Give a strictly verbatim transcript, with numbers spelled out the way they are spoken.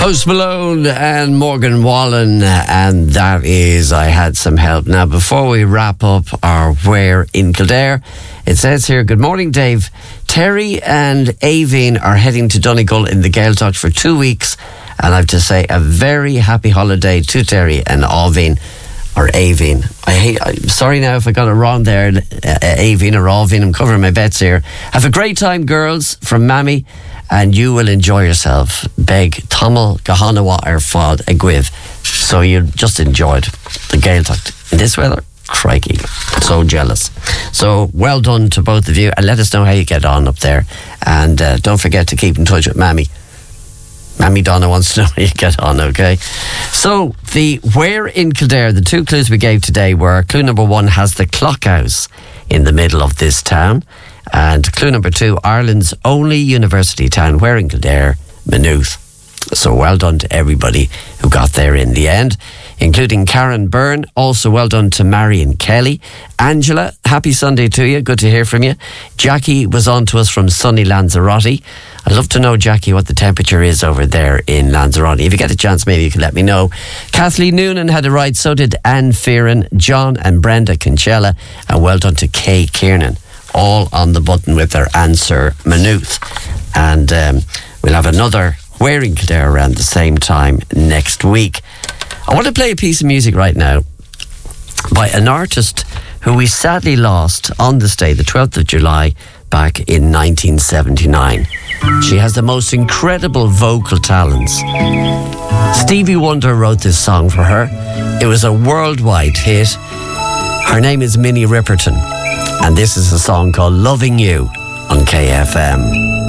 Post Malone and Morgan Wallen, and that is I Had Some Help. Now, before we wrap up our Where in Kildare, it says here, good morning, Dave. Terry and Aveen are heading to Donegal in the Gaeltacht for two weeks, and I have to say a very happy holiday to Terry and Aveen, or Aveen. I hate, I'm sorry now if I got it wrong there, uh, Aveen or Aveen. I'm covering my bets here. Have a great time, girls, from Mammy, and you will enjoy yourself. Beg Tomal Gahanawa ar Fad Agwiv. So you just enjoyed the Gaeltacht in this weather. Crikey, so jealous. So well done to both of you, and let us know how you get on up there. And uh, don't forget to keep in touch with Mammy. Mammy Donna wants to know how you get on, okay? So, the Where in Kildare, the two clues we gave today were, clue number one has the clock house in the middle of this town, and clue number two, Ireland's only university town, Where in Kildare, Maynooth. So well done to everybody who got there in the end, including Karen Byrne. Also well done to Marion Kelly. Angela, happy Sunday to you. Good to hear from you. Jackie was on to us from sunny Lanzarote. I'd love to know, Jackie, what the temperature is over there in Lanzarote. If you get a chance, maybe you can let me know. Kathleen Noonan had it right. So did Anne Fearon, John and Brenda Conchella. And well done to Kay Kiernan. All on the button with their answer, Maynooth. And um, we'll have another Where in Kildare around the same time next week. I want to play a piece of music right now by an artist who we sadly lost on this day, the twelfth of July, back in nineteen seventy-nine. She has the most incredible vocal talents. Stevie Wonder wrote this song for her. It was a worldwide hit. Her name is Minnie Riperton, and this is a song called Loving You on K F M.